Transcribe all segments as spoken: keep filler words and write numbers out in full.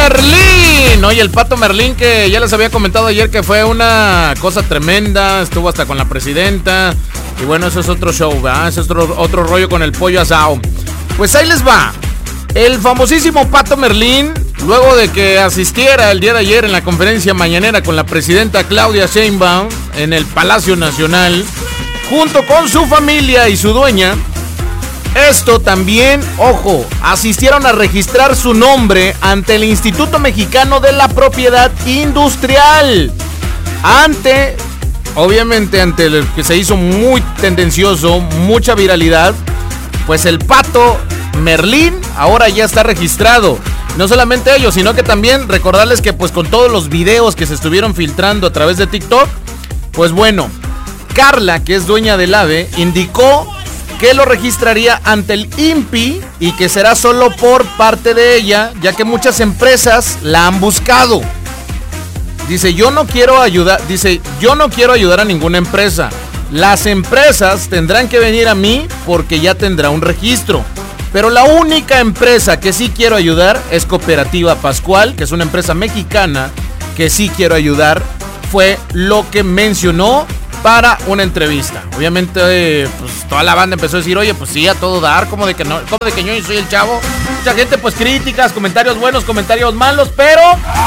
Merlín. Oye, el Pato Merlín, que ya les había comentado ayer que fue una cosa tremenda, estuvo hasta con la presidenta. Y bueno, eso es otro show, ¿verdad? Eso es otro, otro rollo con el pollo asado. Pues ahí les va. El famosísimo Pato Merlín, luego de que asistiera el día de ayer en la conferencia mañanera con la presidenta Claudia Sheinbaum en el Palacio Nacional, junto con su familia y su dueña, esto también, ojo, asistieron a registrar su nombre ante el Instituto Mexicano de la Propiedad Industrial. Ante, obviamente, ante el que se hizo muy tendencioso, mucha viralidad, pues el Pato Merlín ahora ya está registrado. No solamente ellos, sino que también recordarles que pues con todos los videos que se estuvieron filtrando a través de TikTok, pues bueno, Carla, que es dueña del AVE, indicó que lo registraría ante el I N P I y que será solo por parte de ella, ya que muchas empresas la han buscado. Dice, yo no quiero ayudar, dice, yo no quiero ayudar a ninguna empresa. Las empresas tendrán que venir a mí porque ya tendrá un registro. Pero la única empresa que sí quiero ayudar es Cooperativa Pascual, que es una empresa mexicana que sí quiero ayudar. Fue lo que mencionó para una entrevista. Obviamente, eh, pues toda la banda empezó a decir, oye, pues sí, a todo dar, como de que no, como de que yo soy el chavo. Mucha gente, pues críticas, comentarios buenos, comentarios malos, pero...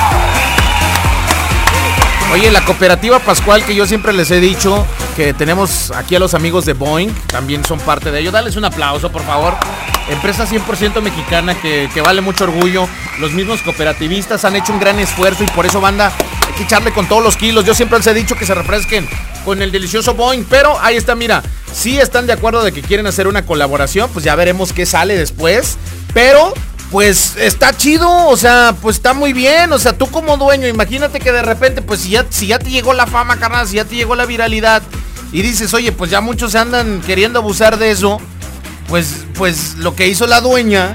Oye, la Cooperativa Pascual, que yo siempre les he dicho que tenemos aquí a los amigos de Boeing, también son parte de ello. Dales un aplauso, por favor. Empresa cien por ciento mexicana que, que vale mucho orgullo. Los mismos cooperativistas han hecho un gran esfuerzo y por eso, banda, hay que echarle con todos los kilos. Yo siempre les he dicho que se refresquen con el delicioso Boeing, pero ahí está, mira, si están de acuerdo de que quieren hacer una colaboración, pues ya veremos qué sale después, pero... pues está chido, o sea, pues está muy bien, o sea, tú como dueño, imagínate que de repente, pues si ya, si ya te llegó la fama, carnal, si ya te llegó la viralidad, y dices, oye, pues ya muchos se andan queriendo abusar de eso, pues, pues lo que hizo la dueña,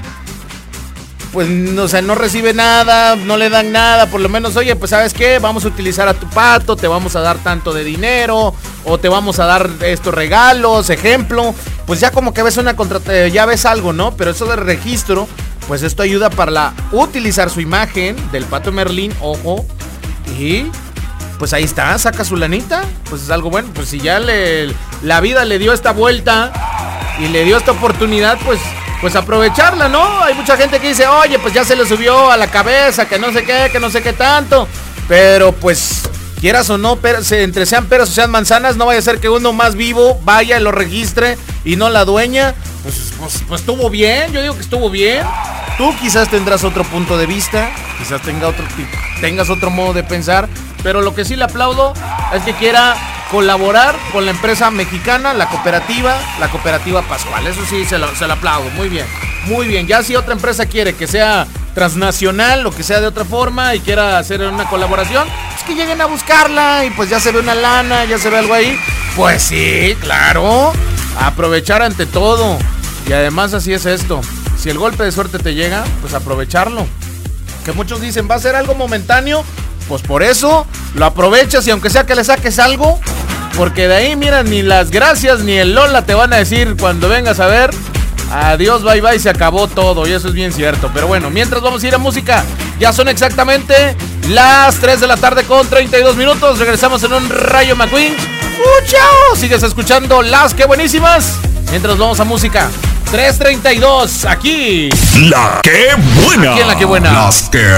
pues, o sea, no recibe nada, no le dan nada, por lo menos, oye, pues, ¿sabes qué? Vamos a utilizar a tu pato, te vamos a dar tanto de dinero, o te vamos a dar estos regalos, ejemplo, pues ya como que ves una contrata, ya ves algo, ¿no? Pero eso de registro, pues esto ayuda para la, utilizar su imagen del Pato Merlín, ojo, y pues ahí está, saca su lanita, pues es algo bueno, pues si ya le, la vida le dio esta vuelta y le dio esta oportunidad, pues, pues aprovecharla, ¿no? Hay mucha gente que dice, oye, pues ya se le subió a la cabeza, que no sé qué, que no sé qué tanto, pero pues, quieras o no, pero, entre sean peras o sean manzanas, no vaya a ser que uno más vivo vaya y lo registre y no la dueña. Pues, pues, pues estuvo bien, yo digo que estuvo bien. Tú quizás tendrás otro punto de vista, quizás tenga otro, tengas otro modo de pensar, pero lo que sí le aplaudo es que quiera colaborar con la empresa mexicana, la cooperativa, la Cooperativa Pascual. Eso sí, se lo, se lo aplaudo, muy bien, muy bien. Ya si otra empresa quiere que sea transnacional o que sea de otra forma y quiera hacer una colaboración, pues que lleguen a buscarla y pues ya se ve una lana, ya se ve algo ahí. Pues sí, claro, aprovechar ante todo. Y además así es esto, si el golpe de suerte te llega, pues aprovecharlo. Que muchos dicen, va a ser algo momentáneo, pues por eso lo aprovechas y aunque sea que le saques algo, porque de ahí, mira, ni las gracias ni el Lola te van a decir cuando vengas a ver, adiós, bye bye, se acabó todo, y eso es bien cierto. Pero bueno, mientras vamos a ir a música, ya son exactamente las tres de la tarde con treinta y dos minutos, regresamos en un Rayo McQueen. ¡Uh, chao! Sigues escuchando Las Que Buenísimas, mientras vamos a música. tres treinta y dos, aquí. La Que Buena. Aquí en La Que Buena. Las Que